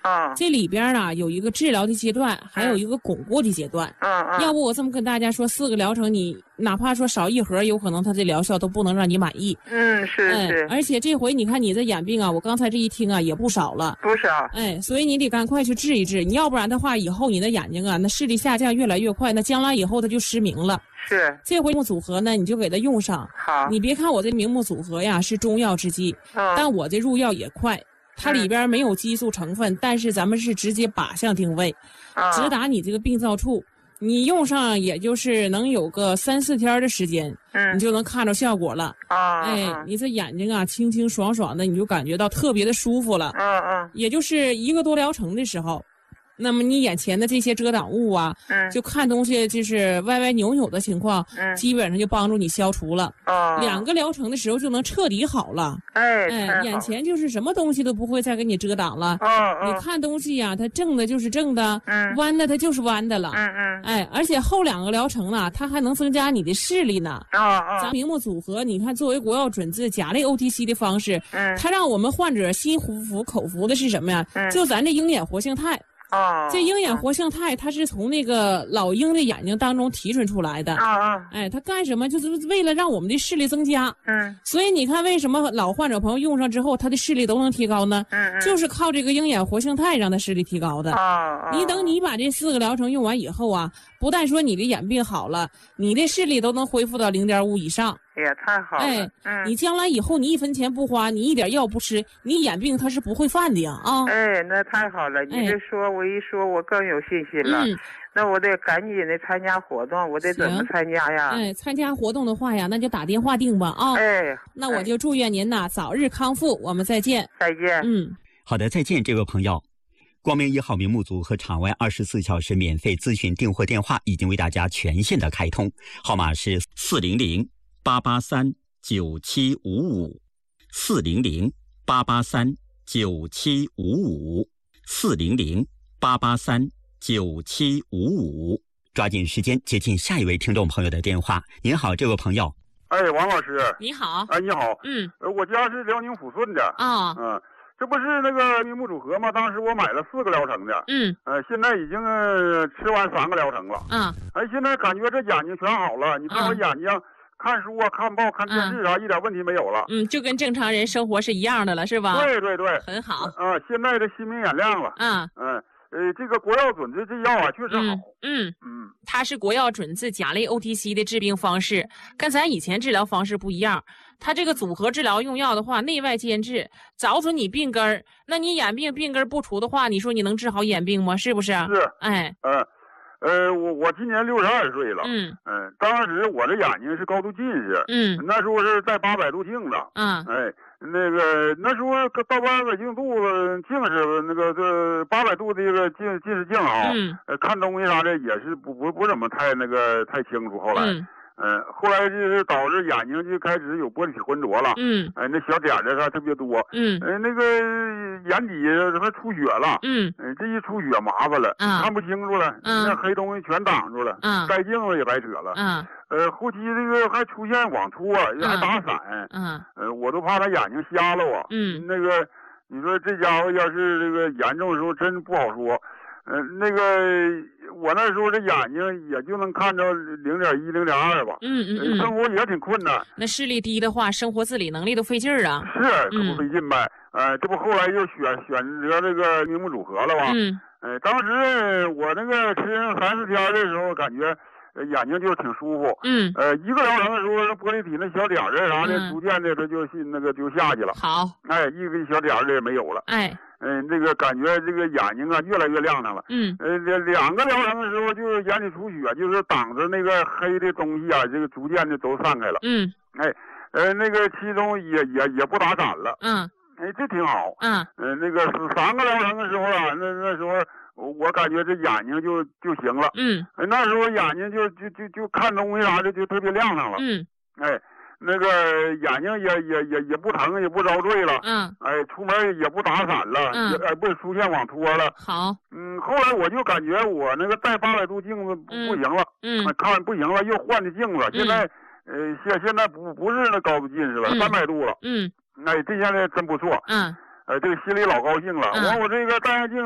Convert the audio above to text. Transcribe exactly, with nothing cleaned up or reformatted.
啊， 这里边啊有一个治疗的阶段，还有一个巩固的阶段。 嗯嗯， 要不我这么跟大家说，四个疗程你哪怕说少一盒，有可能它的疗效都不能让你满意。 嗯，是是、 哎。而且这回你看你这眼病啊，我刚才这一听啊也不少了， 不少。 哎，所以你得赶快去治一治，你要不然的话，以后你的眼睛啊，那视力下降越来越快，那将来以后它就失明了。 是。 这回明目组合呢，你就给它用上。 好。 你别看我这明目组合呀是中药制剂， 嗯， 但我这入药也快。它里边没有激素成分，嗯、但是咱们是直接靶向定位， 啊、 直达你这个病灶处。你用上也就是能有个三四天的时间， 嗯， 你就能看着效果了。 啊， 哎，你这眼睛啊清清爽爽的，你就感觉到特别的舒服了。 嗯嗯， 也就是一个多疗程的时候。那么你眼前的这些遮挡物啊， 嗯， 就看东西就是歪歪扭扭的情况， 嗯， 基本上就帮助你消除了。 哦， 两个疗程的时候就能彻底好了。 哎哎，眼前就是什么东西都不会再给你遮挡了。 哦哦， 你看东西呀、啊，它正的就是正的， 嗯， 弯的它就是弯的了。 嗯嗯， 哎，而且后两个疗程呢，它还能增加你的视力呢。 啊啊， 咱明目组合，你看作为国药准字甲类 O T C 的方式， 嗯， 它让我们患者心服口服的是什么呀？ 嗯， 就咱这鹰眼活性肽。 哦， 这鹰眼活性肽它是从那个老鹰的眼睛当中提纯出来的。 啊啊， 哎，它干什么？就是为了让我们的视力增加。 嗯， 所以你看，为什么老患者朋友用上之后，他的视力都能提高呢？ 嗯嗯， 就是靠这个鹰眼活性肽让他视力提高的。 啊， 你等你把这四个疗程用完以后啊，不但说你的眼病好了，你的视力都能恢复到零点五以上。 也太好了。 哎， 嗯， 你将来以后你一分钱不花，你一点药不吃，你眼病它是不会犯的呀啊！ 哎，那太好了，你这说我一说，我更有信心了。 嗯， 那我得赶紧的参加活动，我得怎么参加呀？ 哎，参加活动的话呀，那就打电话定吧啊！ 哎， 那我就祝愿您呐早日康复，我们再见。 再见。 嗯， 好的，再见，这位朋友。光明一号明目组和场外二十四小时免费咨询订货电话已经为大家全线的开通，号码是四零零八八三九七五五，四零零八八三九七五五，四零零八八三九七五五。抓紧时间接听下一位听众朋友的电话。您好，这位朋友。 哎，王老师。 你好。 哎，你好。 嗯， 呃，我家是辽宁抚顺的。 啊。 嗯。这不是那个明目组合吗？当时我买了四个疗程的， 嗯， 呃，现在已经、呃、吃完三个疗程了， 嗯， 哎，现在感觉这眼睛全好了。你看我眼睛、嗯、看书啊、看报、看电视啥、嗯，一点问题没有了。 嗯，就跟正常人生活是一样的了，是吧？ 对对对， 很好。 啊、呃，现在这心明眼亮了。 嗯嗯。呃，这个国药准字这药啊，确实好。 嗯嗯, 嗯， 它是国药准字甲类 O T C 的治病方式，跟咱以前治疗方式不一样。它这个组合治疗用药的话，内外兼治，找准你病根儿。那你眼病病根不除的话，你说你能治好眼病吗？是不是？ 是。 哎。 嗯。呃，我我今年六十二岁了。 嗯嗯，当时我这眼睛是高度近视。 嗯， 那时候是戴八百度镜子。 嗯， 哎，那个那时候到八百度度近视，那个这八百度的这个近近视镜啊， 嗯， 呃，看东西啥的也是不不不怎么太那个太清楚。后来， 嗯。 嗯，后来就是导致眼睛就开始有玻璃体浑浊了， 嗯， 哎，那小点子啥特别多， 嗯， 呃，那个眼底还出血了， 嗯， 呃，这一出血麻烦了， 嗯， 看不清楚了， 嗯， 那黑东西全挡住了， 嗯， 戴镜子也白扯了， 嗯， 呃，后期这个还出现网脱，还打闪， 嗯， 呃，我都怕他眼睛瞎了我， 嗯， 那个你说这家伙要是这个严重的时候真不好说。呃，那个我那时候这眼睛也就能看着零点一、零点二吧。 嗯嗯嗯， 生活也挺困难。 那视力低的话，生活自理能力都费劲儿啊。 是，可不费劲呗。嗯、呃，这不后来就选选择这个明目组合了吧？ 嗯。 呃，当时我那个吃三四天的时候，感觉眼睛就挺舒服。 嗯。 呃，一个疗程的时候，玻璃体那小点儿啥的，嗯、逐渐的它就那个就下去了。 好。 哎，一个小点儿的也没有了。 哎。 嗯，这个感觉这个眼睛啊越来越亮堂了。 嗯， 呃，两个疗程的时候就是眼底出血，就是挡着那个黑的东西啊，这个逐渐的都散开了。 嗯， 哎，呃，那个其中也也也不打闪了。 嗯， 哎，这挺好。 嗯， 呃，那个三个疗程的时候啊，那那时候我感觉这眼睛就就行了。 嗯， 哎，那时候眼睛就就就就看东西啥的就特别亮堂了。 嗯， 哎。那个眼睛也也也也不疼也不遭罪了， 嗯， 哎，出门也不打闪了， 嗯， 也不出现网脱了。 好， 嗯，后来我就感觉我那个戴八百度镜子不、嗯、不行了， 嗯， 看不行了，又换的镜子，现在、嗯、呃现现在不不是那高度近视了，三百、嗯、度了， 嗯， 哎，这现在真不错， 嗯， 呃，这个心里老高兴了，完、嗯、我这个戴上镜。